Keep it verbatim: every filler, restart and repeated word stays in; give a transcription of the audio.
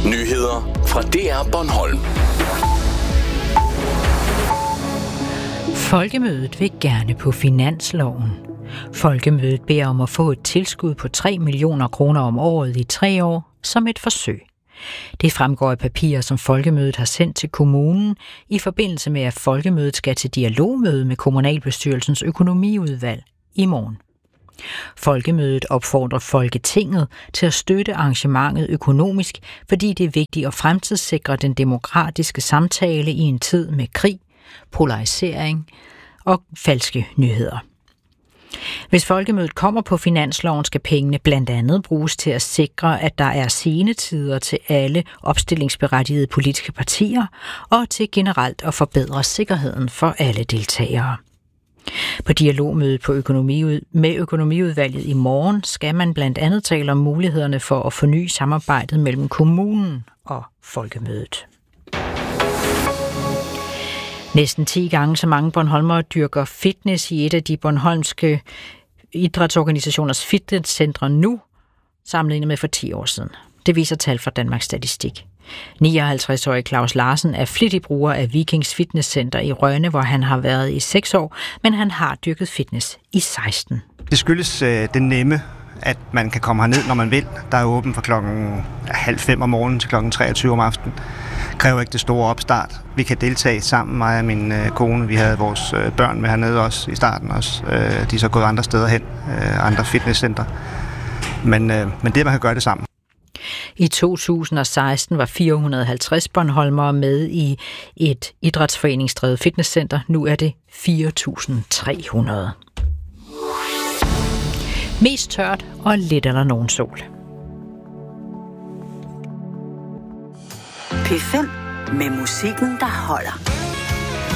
Nyheder fra D R Bornholm. Folkemødet vil gerne på finansloven. Folkemødet beder om at få et tilskud på tre millioner kroner om året i tre år som et forsøg. Det fremgår af papirer, som Folkemødet har sendt til kommunen i forbindelse med, at Folkemødet skal til dialogmøde med kommunalbestyrelsens økonomiudvalg i morgen. Folkemødet opfordrer Folketinget til at støtte arrangementet økonomisk, fordi det er vigtigt at fremtidssikre den demokratiske samtale i en tid med krig, polarisering og falske nyheder. Hvis Folkemødet kommer på finansloven, skal pengene blandt andet bruges til at sikre, at der er senetider til alle opstillingsberettigede politiske partier og til generelt at forbedre sikkerheden for alle deltagere. På dialogmødet på økonomiud- med økonomiudvalget i morgen skal man blandt andet tale om mulighederne for at forny samarbejdet mellem kommunen og Folkemødet. Næsten ti gange så mange bornholmere dyrker fitness i et af de bornholmske idrætsorganisationers fitnesscentre nu, sammenlignet med for ti år siden. Det viser tal fra Danmarks Statistik. nioghalvtreds-årige Claus Larsen er flittig bruger af Vikings Fitnesscenter i Rønne, hvor han har været i seks år, men han har dyrket fitness i seksten. Det skyldes øh, det nemme, at man kan komme herned, når man vil. Der er åben fra klokken halv fem om morgenen til klokken treogtyve om aftenen. Kræver ikke det store opstart. Vi kan deltage sammen, mig og min øh, kone. Vi havde vores øh, børn med hernede også i starten også. Øh, de er så gået andre steder hen, øh, andre fitnesscenter. Men, øh, men det, man kan gøre det sammen. I to tusind og seksten var fire hundrede og halvtreds bornholmere med i et idrætsforeningsdrevet fitnesscenter. Nu er det fire tusind tre hundrede. Mest tørt og lidt eller nogen sol. P fem med musikken, der holder.